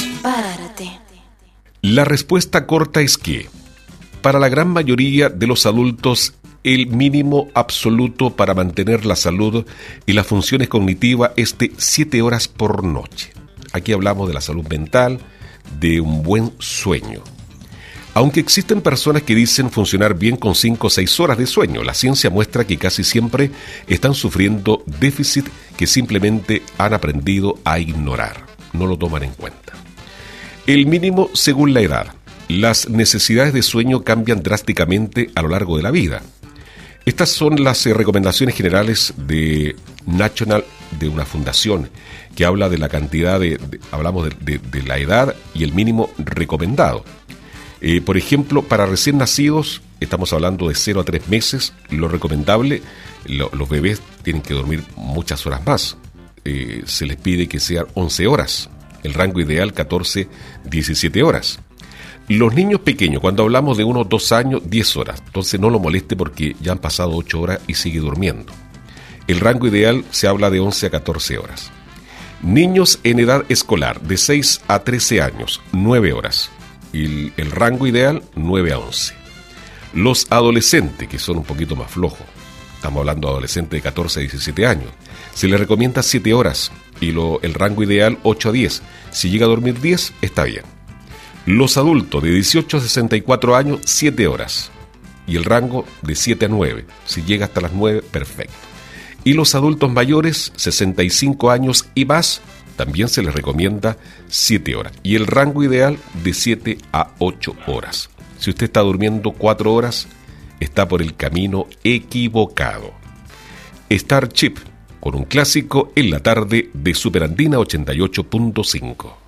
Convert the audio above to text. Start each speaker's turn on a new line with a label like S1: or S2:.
S1: Párate.
S2: La respuesta corta es que, para la gran mayoría de los adultos, el mínimo absoluto para mantener la salud y las funciones cognitivas es de 7 horas por noche. Aquí hablamos de la salud mental, de un buen sueño. Aunque existen personas que dicen funcionar bien con 5 o 6 horas de sueño, la ciencia muestra que casi siempre están sufriendo déficit que simplemente han aprendido a ignorar. No lo toman en cuenta. El mínimo según la edad. Las necesidades de sueño cambian drásticamente a lo largo de la vida. Estas son las recomendaciones generales de National, de una fundación que habla de la cantidad hablamos de la edad y el mínimo recomendado. Por ejemplo, para recién nacidos, estamos hablando de 0 a 3 meses, lo recomendable, los bebés tienen que dormir muchas horas más. Se les pide que sean 11 horas, el rango ideal 14, 17 horas. Los niños pequeños, cuando hablamos de unos 2 años, 10 horas. Entonces no lo moleste porque ya han pasado 8 horas y sigue durmiendo. El rango ideal se habla de 11 a 14 horas. Niños en edad escolar, de 6 a 13 años, 9 horas. Y el rango ideal, 9 a 11. Los adolescentes, que son un poquito más flojos, estamos hablando de adolescentes de 14 a 17 años, se les recomienda 7 horas y el rango ideal 8 a 10. Si llega a dormir 10, está bien. Los adultos de 18 a 64 años, 7 horas. Y el rango de 7 a 9. Si llega hasta las 9, perfecto. Y los adultos mayores, 65 años y más, también se les recomienda 7 horas. Y el rango ideal de 7 a 8 horas. Si usted está durmiendo 4 horas, está por el camino equivocado. Star Chip, con un clásico en la tarde de Superandina 88.5.